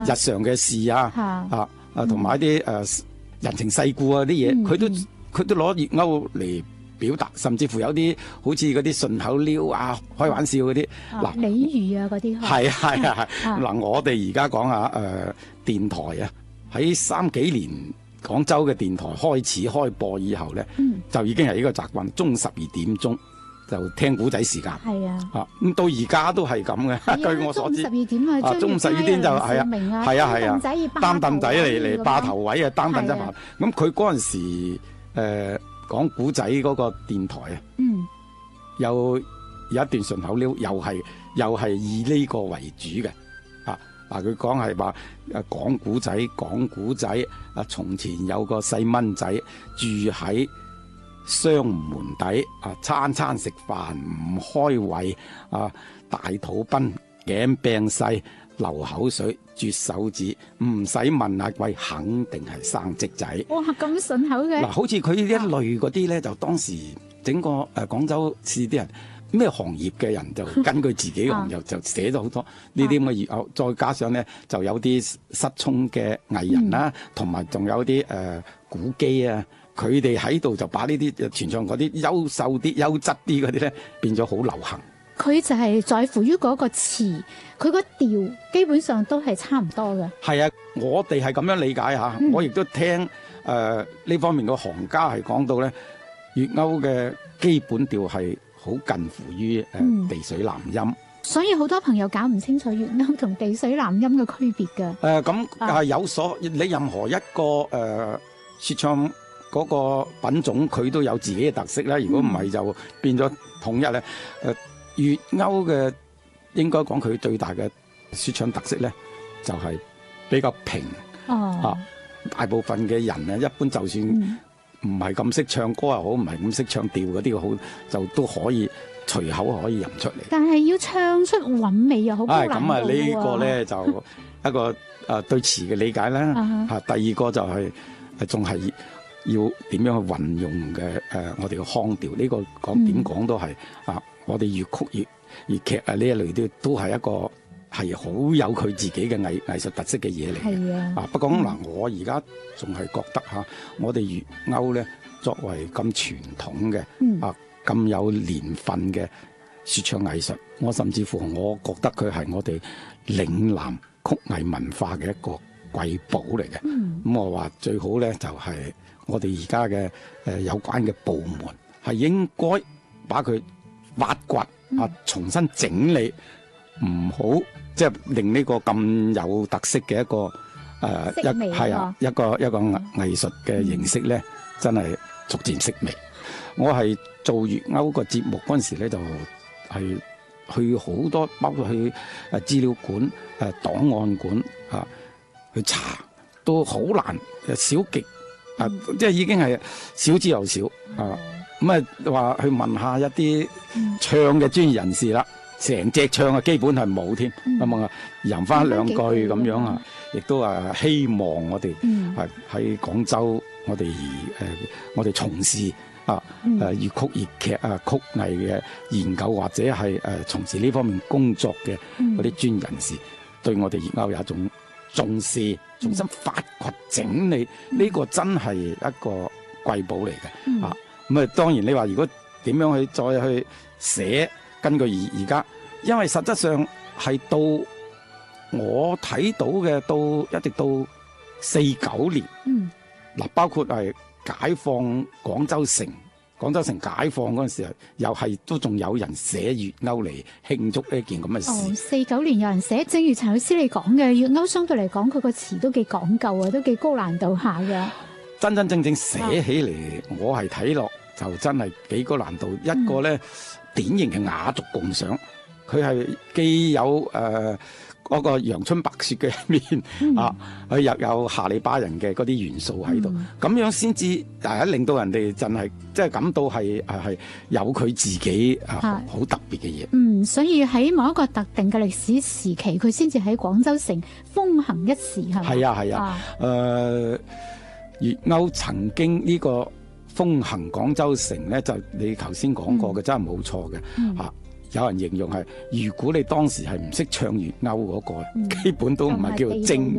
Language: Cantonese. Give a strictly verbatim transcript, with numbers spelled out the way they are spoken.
日常嘅事啊，啊啊同埋一啲誒人情世故啊啲嘢，佢、嗯、都佢都攞粵謳嚟表達，甚至乎有啲好似嗰啲順口溜啊、開玩笑嗰啲嗱俚語啊嗰啲係啊係啊係嗱，我哋而家講下誒、呃、電台啊，喺三幾年廣州嘅電台開始開播以後咧、嗯，就已經係呢個習慣，中午十二點鐘就聽古仔時間。係啊，啊咁到而家都係咁嘅。據我所知，中午十二點啊，中午十二點就係啊，係啊係啊，擔凳仔嚟嚟霸頭位啊，擔凳仔霸。咁佢嗰陣時誒。呃講古仔嗰個電台啊、嗯，有有一段順口溜，又係又係以呢個為主嘅啊！嗱，佢講係話誒講古仔，講古仔啊！從前有個細蚊仔住喺雙門底啊，餐餐食飯唔開胃啊，大肚崩，頸病細，流口水，啜手指，唔使問阿貴，肯定係生積仔。 哇，咁順口嘅！嗱， 好似佢呢一類嗰啲咧，就當時整個誒廣州市啲人咩行業嘅人就根據自己嘅行業就寫咗好多呢啲咁嘅粵謳，再加上咧就有啲失聰嘅藝人啦，同埋仲有啲誒、呃、古基啊，佢哋喺度就把呢啲傳唱嗰啲優秀啲、優質啲嗰啲咧變咗好流行。 佢就係在乎於嗰個詞，佢個調基本上都係差唔多嘅。 係啊，我哋係咁樣理解嚇、嗯，我亦都聽誒呢、呃、方面嘅行家係講到咧，粵謳嘅基本調係好近乎於誒、呃嗯、地水南音。 所以好多朋友搞唔清楚粵謳同地水南音嘅區別嘅。誒咁係有所，你任何一個誒、呃、説唱嗰個品種，佢都有自己嘅特色啦。如果唔係就變咗統一咧，誒、呃。粵謳嘅應該講佢最大嘅説唱特色咧，就係、是、比較平、哦、啊！大部分嘅人咧，一般就算唔係咁識唱歌又好，唔係咁識唱調嗰啲好，就都可以隨口可以吟出嚟。但係要唱出韻味又好高難度喎。咁啊，呢個咧就一個誒對詞嘅理解啦。嚇、啊，第二個就係仲係要點樣去運用嘅誒、呃，我哋嘅腔調呢、這個講點講都係啊。我哋粵曲、粵粵劇啊呢一類啲都係一個係好有佢自己嘅藝藝術特色嘅嘢嚟嘅。啊，啊不過嗱、嗯，我而家仲係覺得嚇、啊，我哋粵謳咧作為咁傳統嘅、嗯、啊咁有年份嘅説唱藝術，我甚至乎我覺得佢係我哋嶺南曲藝文化嘅一個瑰寶嚟嘅。咁、嗯嗯、我話最好咧就係、是、我哋而家嘅誒有關嘅部門係應該把佢挖掘啊，重新整理，唔好即係令呢個咁有特色嘅一個誒、呃、一係啊一個一個藝術嘅形式咧、嗯，真係逐漸式微。我係做粵謳個節目嗰陣時咧，就係、是、去好多，包括去誒資料館、誒、呃、檔案館啊去查，都好難，少極啊，即係已經係少之又少啊。咁啊話去問下一啲唱嘅專業人士啦，成隻唱啊基本係冇添，咁啊吟翻兩句咁樣啊，亦都啊希望我哋係喺廣州，我哋誒、呃、我哋從事啊誒粵曲粵劇啊曲藝嘅研究或者係誒、呃、從事呢方面工作嘅嗰啲專業人士，對我哋粵謳有一種重視，重新發掘整理，呢、這個真係一個瑰寶嚟嘅啊！咁啊，當然你話如果點樣去再去寫，根據而而家，因為實質上係到我睇到嘅，到一直到四九年，嗯，嗱，包括係解放廣州城，廣州城解放嗰陣時候，又係都仲有人寫粵謳嚟慶祝呢件咁嘅事。哦，四九年有人寫，正如陳老師你講嘅，粵謳相對嚟講，佢個詞都幾講究啊，都幾高難度下嘅。真真正正寫起嚟，啊，我係睇落就真係幾高難度。嗯、一個咧典型嘅雅俗共賞，佢係既有誒嗰、呃那個陽春白雪嘅一面、嗯、啊，佢又有下里巴人嘅嗰啲元素喺度，咁、嗯、樣先至啊令到人哋真係即係感到係係係有佢自己啊好特別嘅嘢。嗯，所以喺某一個特定嘅歷史時期，佢先至喺廣州城風行一時，係咪？係啊係啊，誒、呃。粵謳曾經呢個風行廣州城咧，就你頭先講過嘅、嗯，真係冇錯嘅嚇。 有人形容係，如果你當時係唔識唱粵謳嗰個， 嗯基本都唔係叫做正